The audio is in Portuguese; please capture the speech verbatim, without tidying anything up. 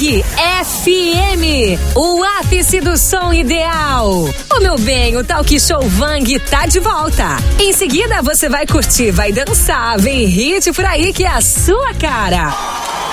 Vang F M, o ápice do som ideal. Ô meu bem, o Talk Show Vang tá de volta. Em seguida você vai curtir, vai dançar, vem hit por aí que é a sua cara.